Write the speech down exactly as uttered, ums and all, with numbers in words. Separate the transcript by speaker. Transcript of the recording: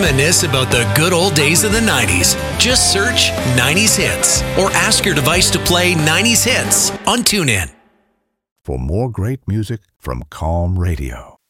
Speaker 1: Reminisce about the good old days of the nineties. Just search nineties Hits or ask your device to play nineties Hits on TuneIn.
Speaker 2: For more great music from Calm Radio.